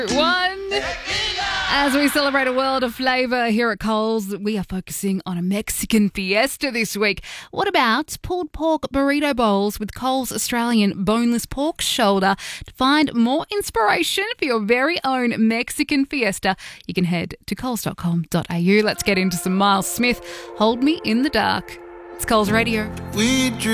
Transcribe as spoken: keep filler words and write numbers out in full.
One. As we celebrate a world of flavour here at Coles, we are focusing on a Mexican fiesta this week. What about pulled pork burrito bowls with Coles Australian boneless pork shoulder? To find more inspiration for your very own Mexican fiesta, you can head to coles dot com dot a u. Let's get into some Miles Smith, Hold Me in the Dark. It's Coles Radio. We